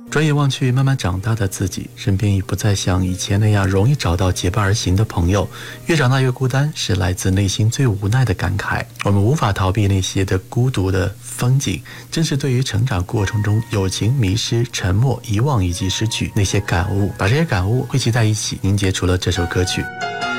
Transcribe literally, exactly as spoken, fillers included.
转眼望去，慢慢长大的自己，身边已不再像以前那样容易找到结伴而行的朋友，越长大越孤单，是来自内心最无奈的感慨。我们无法逃避那些的孤独的风景，正是对于成长过程中友情迷失、沉默、遗忘以及失去那些感悟，把这些感悟汇集在一起，凝结出了这首歌曲。